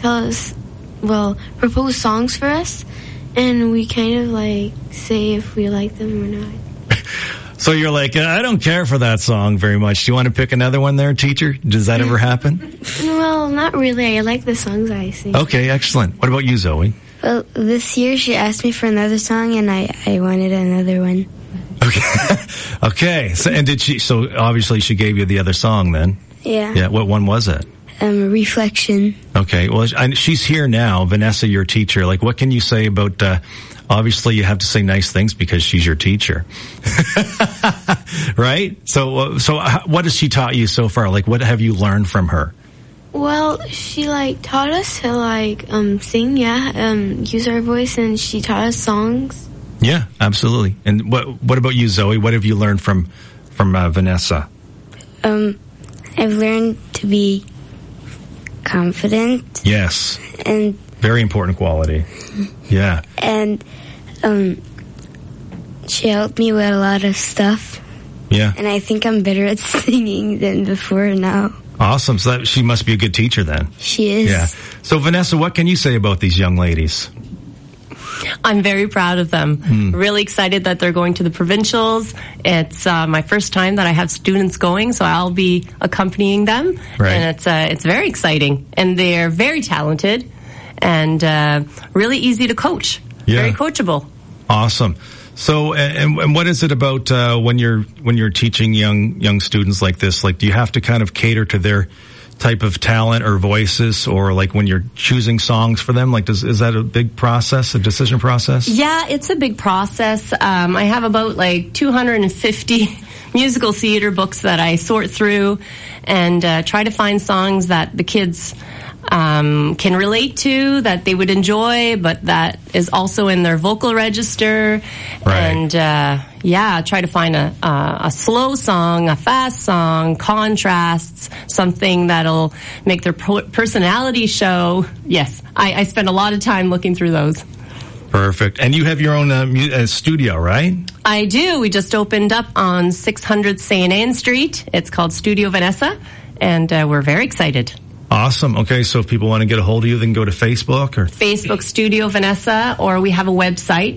propose songs for us, and we kind of say if we like them or not. So you're like, I don't care for that song very much. Do you want to pick another one there, teacher? Does that ever happen? Well, not really. I like the songs I sing. Okay, excellent. What about you, Zoe? Well, this year she asked me for another song, and I wanted another one. Okay. Okay. So obviously she gave you the other song then? Yeah. Yeah. What one was it? Reflection. Okay. Well, she's here now. Vanessa, your teacher. What can you say about, obviously you have to say nice things because she's your teacher. Right? So what has she taught you so far? What have you learned from her? Well, she taught us to sing, use our voice, and she taught us songs. Yeah, absolutely. And what about you, Zoe? What have you learned from Vanessa? I've learned to be confident. Yes. And very important quality. Yeah. And she helped me with a lot of stuff. Yeah. And I think I'm better at singing than before now. Awesome. So she must be a good teacher then. She is. Yeah. So Vanessa, what can you say about these young ladies? I'm very proud of them. Really excited that they're going to the provincials. It's my first time that I have students going, so I'll be accompanying them. Right. And it's very exciting. And they're very talented and really easy to coach. Yeah. Very coachable. Awesome. So, and what is it about when you're teaching young students like this? Do you have to kind of cater to their type of talent or voices, or when you're choosing songs for them? Is that a big process, a decision process? Yeah, it's a big process. I have about 250 musical theater books that I sort through and try to find songs that the kids can relate to, that they would enjoy, but that is also in their vocal register. Right. And try to find a slow song, a fast song, contrasts, something that'll make their personality show. Yes, I spend a lot of time looking through those. Perfect. And you have your own studio, right? I do. We just opened up on 600 St. Anne Street. It's called Studio Vanessa, and we're very excited. Awesome. Okay, so if people want to get a hold of you, they can go to Facebook or Facebook Studio Vanessa, or we have a website,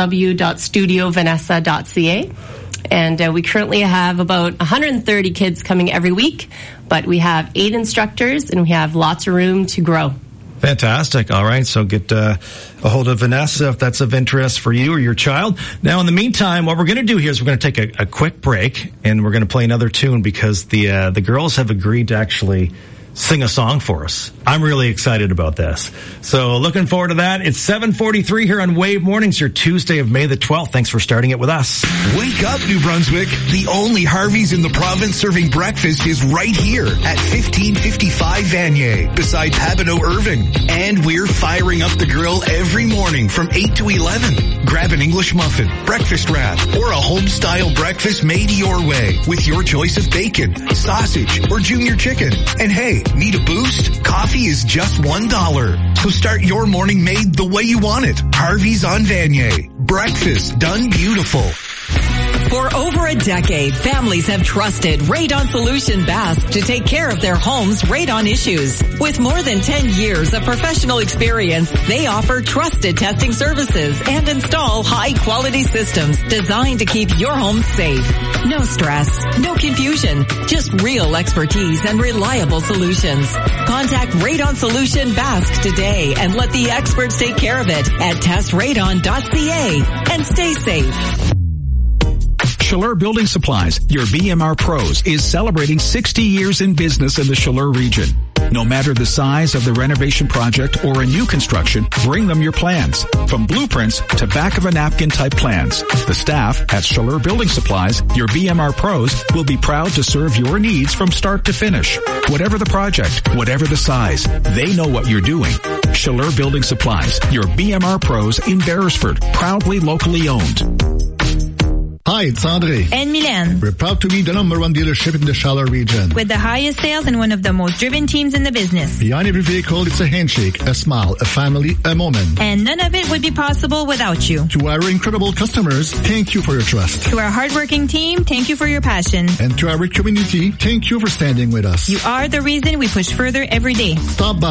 www.studiovanessa.ca. And we currently have about 130 kids coming every week, but we have 8 instructors and we have lots of room to grow. Fantastic. All right. So get a hold of Vanessa if that's of interest for you or your child. Now, in the meantime, what we're going to do here is we're going to take a quick break, and we're going to play another tune because the girls have agreed to actually sing a song for us. I'm really excited about this. So looking forward to that. It's 7:43 here on Wave Mornings, your Tuesday of May the 12th. Thanks for starting it with us. Wake up, New Brunswick. The only Harvey's in the province serving breakfast is right here at 1555 Vanier beside Pabineau Irving. And we're firing up the grill every morning from 8 to 11. Grab an English muffin, breakfast wrap, or a home-style breakfast made your way with your choice of bacon, sausage, or junior chicken. And hey, need a boost? Coffee is just $1. So start your morning made the way you want it. Harvey's on Vanier. Breakfast done beautiful. For over a decade, families have trusted Radon Solution Basque to take care of their home's radon issues. With more than 10 years of professional experience, they offer trusted testing services and install high-quality systems designed to keep your home safe. No stress, no confusion, just real expertise and reliable solutions. Contact Radon Solution Basque today and let the experts take care of it at testradon.ca. And stay safe. Chaleur Building Supplies, your BMR Pros, is celebrating 60 years in business in the Chaleur region. No matter the size of the renovation project or a new construction, bring them your plans. From blueprints to back of a napkin type plans. The staff at Chaleur Building Supplies, your BMR Pros, will be proud to serve your needs from start to finish. Whatever the project, whatever the size, they know what you're doing. Chaleur Building Supplies, your BMR Pros in Beresford, proudly locally owned. Hi, it's Andre. And Milan. We're proud to be the #1 dealership in the Chaleur region. With the highest sales and one of the most driven teams in the business. Behind every vehicle, it's a handshake, a smile, a family, a moment. And none of it would be possible without you. To our incredible customers, thank you for your trust. To our hardworking team, thank you for your passion. And to our community, thank you for standing with us. You are the reason we push further every day. Stop by